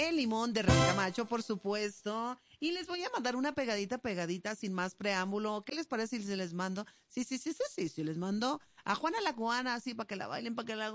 El Limón de Rebeca Macho, por supuesto. Y les voy a mandar una pegadita, sin más preámbulo. ¿Qué les parece si les mando? Sí, les mando a Juana la Cubana, así, para que la bailen, para que la